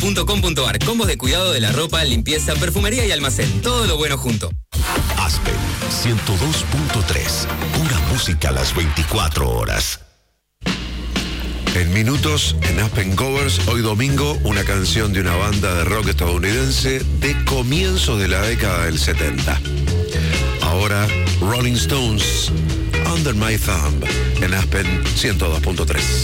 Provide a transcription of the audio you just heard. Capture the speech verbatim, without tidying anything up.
punto com punto ar. Combos de cuidado de la ropa, limpieza, perfumería y almacén. Todo lo bueno junto. Aspen ciento dos punto tres. Pura música a las veinticuatro horas. En minutos, en Aspen Covers, hoy domingo, una canción de una banda de rock estadounidense de comienzo de la década del setenta. Ahora, Rolling Stones, Under My Thumb, en Aspen ciento dos punto tres.